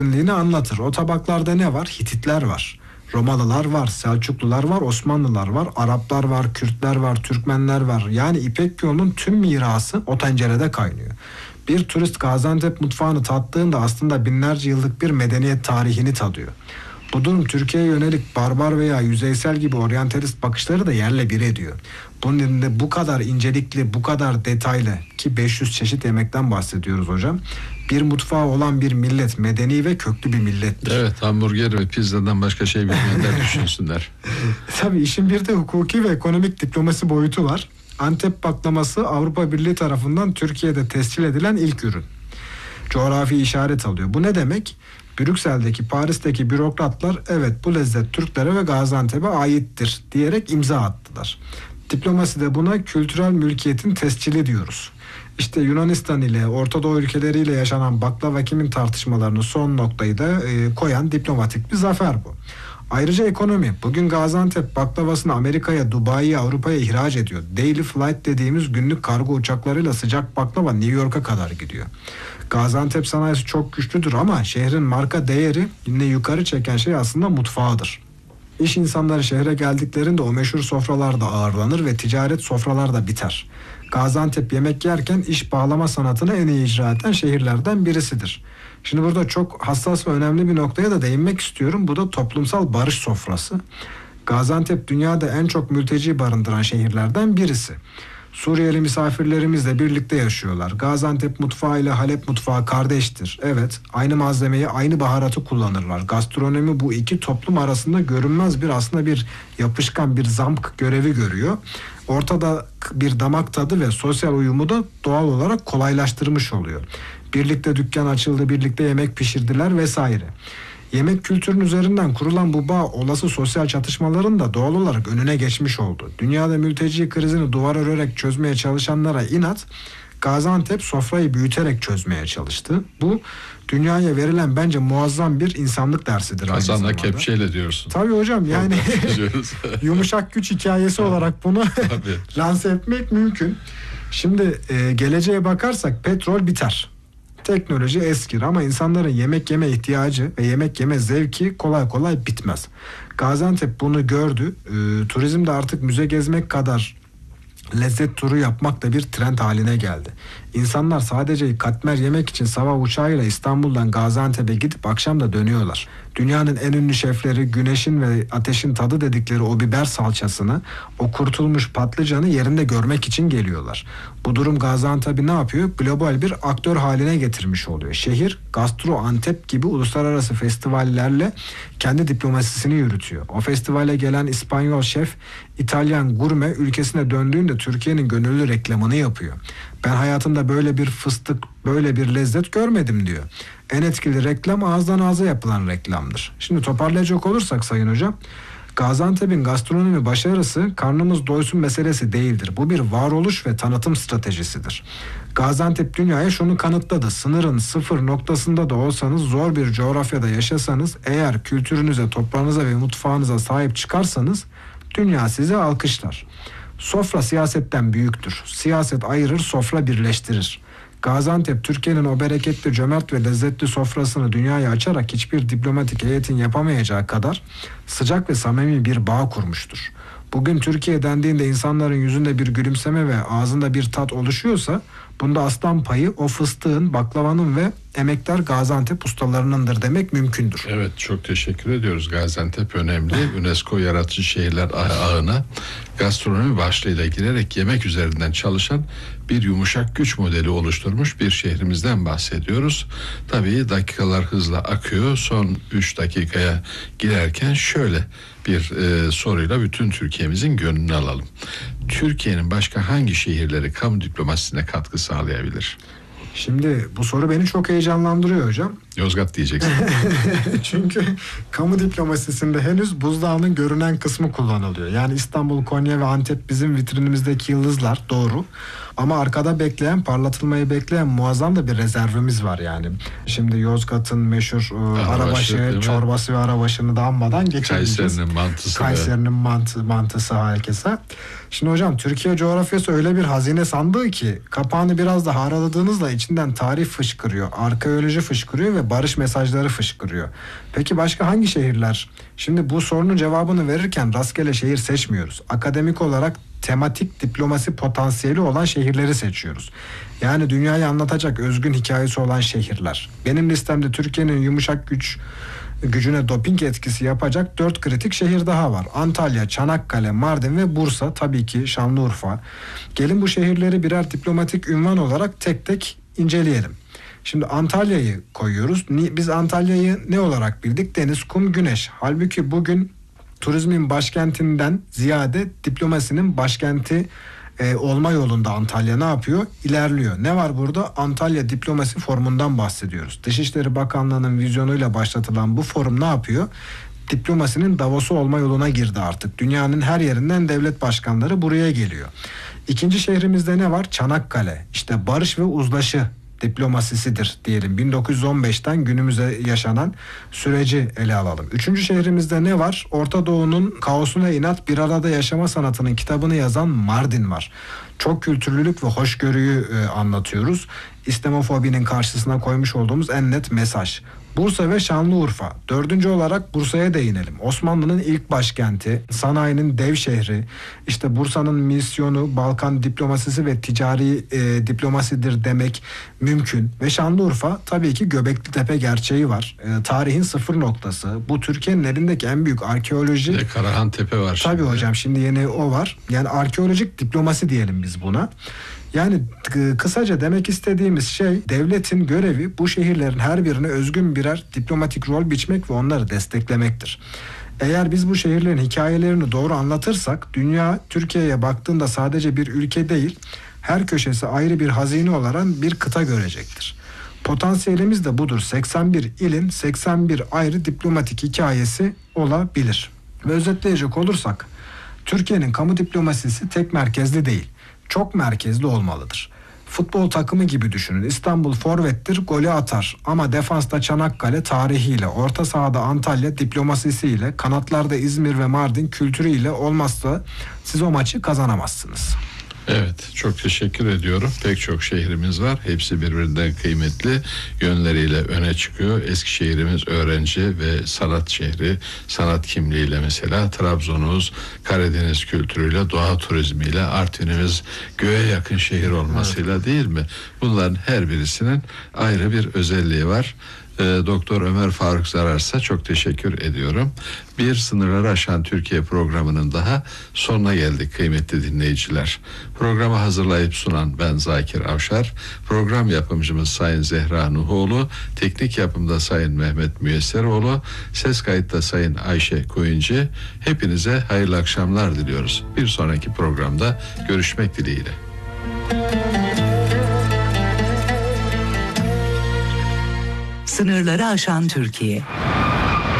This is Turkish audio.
anlatır. O tabaklarda ne var? Hititler var. Romalılar var, Selçuklular var, Osmanlılar var, Araplar var, Kürtler var, Türkmenler var. Yani İpek yolunun tüm mirası o tencerede kaynıyor. Bir turist Gaziantep mutfağını tattığında aslında binlerce yıllık bir medeniyet tarihini tadıyor. Bu durum Türkiye'ye yönelik barbar veya yüzeysel gibi oryantalist bakışları da yerle bir ediyor. Bunun elinde bu kadar incelikli, bu kadar detaylı ki 500 çeşit yemekten bahsediyoruz hocam. Bir mutfağı olan bir millet, medeni ve köklü bir millettir. Evet, hamburger ve pizzadan başka şey bilmeyenler düşünsünler. Tabii işin bir de hukuki ve ekonomik diplomasi boyutu var. Antep baklaması Avrupa Birliği tarafından Türkiye'de tescil edilen ilk ürün. Coğrafi işaret alıyor. Bu ne demek? Brüksel'deki, Paris'teki bürokratlar evet bu lezzet Türklere ve Gaziantep'e aittir diyerek imza attılar. Diplomasi de buna kültürel mülkiyetin tescili diyoruz. İşte Yunanistan ile Orta Doğu ülkeleriyle yaşanan baklava kimin tartışmalarını son noktayı da koyan diplomatik bir zafer bu. Ayrıca ekonomi. Bugün Gaziantep baklavasını Amerika'ya, Dubai'ye, Avrupa'ya ihraç ediyor. Daily flight dediğimiz günlük kargo uçaklarıyla sıcak baklava New York'a kadar gidiyor. Gaziantep sanayisi çok güçlüdür ama şehrin marka değeri yine yukarı çeken şey aslında mutfağıdır. İş insanları şehre geldiklerinde o meşhur sofralarda ağırlanır ve ticaret sofralarda biter. Gaziantep yemek yerken iş bağlama sanatını en iyi icra eden şehirlerden birisidir. Şimdi burada çok hassas ve önemli bir noktaya da değinmek istiyorum. Bu da toplumsal barış sofrası. Gaziantep dünyada en çok mülteci barındıran şehirlerden birisi. Suriyeli misafirlerimizle birlikte yaşıyorlar. Gaziantep mutfağı ile Halep mutfağı kardeştir. Evet, aynı malzemeyi, aynı baharatı kullanırlar. Gastronomi bu iki toplum arasında görünmez bir aslında bir yapışkan bir zamk görevi görüyor. Ortada bir damak tadı ve sosyal uyumu da doğal olarak kolaylaştırmış oluyor. Birlikte dükkan açıldı, birlikte yemek pişirdiler vesaire. Yemek kültürünün üzerinden kurulan bu bağ olası sosyal çatışmaların da doğal olarak önüne geçmiş oldu. Dünyada mülteci krizini duvar örerek çözmeye çalışanlara inat, Gaziantep sofrayı büyüterek çözmeye çalıştı. Bu dünyaya verilen bence muazzam bir insanlık dersidir. Kazanla kepçeyle diyorsun. Tabii hocam yani yumuşak güç hikayesi olarak bunu lanse etmek mümkün. Şimdi geleceğe bakarsak petrol biter. Teknoloji eskir ama insanların yemek yeme ihtiyacı ve yemek yeme zevki kolay kolay bitmez. Gaziantep bunu gördü. Turizmde artık müze gezmek kadar lezzet turu yapmak da bir trend haline geldi. İnsanlar sadece katmer yemek için sabah uçağıyla İstanbul'dan Gaziantep'e gidip akşam da dönüyorlar. Dünyanın en ünlü şefleri güneşin ve ateşin tadı dedikleri o biber salçasını, o kurutulmuş patlıcanı yerinde görmek için geliyorlar. Bu durum Gaziantep'i ne yapıyor? Global bir aktör haline getirmiş oluyor. Şehir Gastro Antep gibi uluslararası festivallerle kendi diplomasisini yürütüyor. O festivale gelen İspanyol şef, İtalyan gurme ülkesine döndüğünde Türkiye'nin gönüllü reklamını yapıyor. Ben hayatımda böyle bir fıstık, böyle bir lezzet görmedim diyor. En etkili reklam ağızdan ağza yapılan reklamdır. Şimdi toparlayacak olursak Sayın Hocam, Gaziantep'in gastronomi başarısı karnımız doysun meselesi değildir. Bu bir varoluş ve tanıtım stratejisidir. Gaziantep dünyaya şunu kanıtladı. Sınırın sıfır noktasında da olsanız, zor bir coğrafyada yaşasanız, eğer kültürünüze, toprağınıza ve mutfağınıza sahip çıkarsanız dünya sizi alkışlar. Sofra siyasetten büyüktür. Siyaset ayırır, sofra birleştirir. Gaziantep, Türkiye'nin o bereketli, cömert ve lezzetli sofrasını dünyaya açarak hiçbir diplomatik heyetin yapamayacağı kadar sıcak ve samimi bir bağ kurmuştur. Bugün Türkiye dendiğinde insanların yüzünde bir gülümseme ve ağzında bir tat oluşuyorsa, bunda aslan payı o fıstığın, baklavanın ve emektar Gaziantep ustalarınındır demek mümkündür. Evet, çok teşekkür ediyoruz. Gaziantep önemli. UNESCO Yaratıcı Şehirler Ağı'na gastronomi başlığıyla girerek yemek üzerinden çalışan bir yumuşak güç modeli oluşturmuş bir şehrimizden bahsediyoruz. Tabii dakikalar hızla akıyor. Son 3 dakikaya girerken şöyle bir soruyla bütün Türkiye'mizin gönlünü alalım. Türkiye'nin başka hangi şehirleri kamu diplomasisine katkı sağlayabilir? Şimdi bu soru beni çok heyecanlandırıyor hocam. Yozgat diyeceksin. Çünkü kamu diplomasisinde henüz buzdağının görünen kısmı kullanılıyor. Yani İstanbul, Konya ve Antep bizim vitrinimizdeki yıldızlar, doğru. Ama arkada bekleyen, parlatılmayı bekleyen muazzam da bir rezervimiz var yani. Şimdi Yozgat'ın meşhur arabaşı, çorbası ve arabaşını da anmadan geçemeyeceğiz. Kayseri'nin mantısı herkese. Şimdi hocam, Türkiye coğrafyası öyle bir hazine sandığı ki kapağını biraz daha araladığınızda içinden tarih fışkırıyor, arkeoloji fışkırıyor ve ve barış mesajları fışkırıyor. Peki başka hangi şehirler? Şimdi bu sorunun cevabını verirken rastgele şehir seçmiyoruz. Akademik olarak tematik diplomasi potansiyeli olan şehirleri seçiyoruz. Yani dünyayı anlatacak özgün hikayesi olan şehirler. Benim listemde Türkiye'nin yumuşak gücüne doping etkisi yapacak 4 kritik şehir daha var. Antalya, Çanakkale, Mardin ve Bursa, tabii ki Şanlıurfa. Gelin bu şehirleri birer diplomatik ünvan olarak tek tek inceleyelim. Şimdi Antalya'yı koyuyoruz. Biz Antalya'yı ne olarak bildik? Deniz, kum, güneş. Halbuki bugün turizmin başkentinden ziyade diplomasinin başkenti olma yolunda Antalya ne yapıyor? İlerliyor. Ne var burada? Antalya Diplomasi Forumu'ndan bahsediyoruz. Dışişleri Bakanlığı'nın vizyonuyla başlatılan bu forum ne yapıyor? Diplomasinin Davos'u olma yoluna girdi artık. Dünyanın her yerinden devlet başkanları buraya geliyor. İkinci şehrimizde ne var? Çanakkale. İşte barış ve uzlaşı diplomasisidir diyelim. 1915'ten günümüze yaşanan süreci ele alalım. Üçüncü şehrimizde ne var? Orta Doğu'nun kaosuna inat bir arada yaşama sanatının kitabını yazan Mardin var. Çok kültürlülük ve hoşgörüyü anlatıyoruz. İslamofobinin karşısına koymuş olduğumuz en net mesaj. Bursa ve Şanlıurfa. Dördüncü olarak Bursa'ya değinelim. Osmanlı'nın ilk başkenti, sanayinin dev şehri. İşte Bursa'nın misyonu Balkan diplomasisi ve ticari diplomasidir demek mümkün. Ve Şanlıurfa tabii ki Göbeklitepe gerçeği var. Tarihin sıfır noktası. Bu Türkiye'nin elindeki en büyük arkeoloji. Ve Karahan Tepe var şimdi. Tabii hocam, şimdi yeni o var. Yani arkeolojik diplomasi diyelim biz buna. Yani kısaca demek istediğimiz şey, devletin görevi bu şehirlerin her birine özgün birer diplomatik rol biçmek ve onları desteklemektir. Eğer biz bu şehirlerin hikayelerini doğru anlatırsak, dünya Türkiye'ye baktığında sadece bir ülke değil, her köşesi ayrı bir hazine olarak bir kıta görecektir. Potansiyelimiz de budur. 81 ilin 81 ayrı diplomatik hikayesi olabilir. Ve özetleyecek olursak, Türkiye'nin kamu diplomasisi tek merkezli değil, çok merkezli olmalıdır. Futbol takımı gibi düşünün. İstanbul forvettir, golü atar. Ama defansta Çanakkale tarihiyle, orta sahada Antalya diplomasisiyle, kanatlarda İzmir ve Mardin kültürüyle olmazsa siz o maçı kazanamazsınız. Evet, çok teşekkür ediyorum. Pek çok şehrimiz var. Hepsi birbirinden kıymetli, yönleriyle öne çıkıyor. Eskişehir'imiz öğrenci ve sanat şehri, sanat kimliğiyle mesela. Trabzon'umuz Karadeniz kültürüyle, doğa turizmiyle, Artvin'imiz göğe yakın şehir olmasıyla, değil mi? Bunların her birisinin ayrı bir özelliği var. Doktor Ömer Faruk Zarars'a çok teşekkür ediyorum. Bir Sınırları Aşan Türkiye programının daha sonuna geldik kıymetli dinleyiciler. Programı hazırlayıp sunan ben Zakir Avşar. Program yapımcımız Sayın Zehra Nuhoğlu. Teknik yapımda Sayın Mehmet Müyesseroğlu. Ses kayıtta Sayın Ayşe Koyuncu. Hepinize hayırlı akşamlar diliyoruz. Bir sonraki programda görüşmek dileğiyle. Sınırları aşan Türkiye.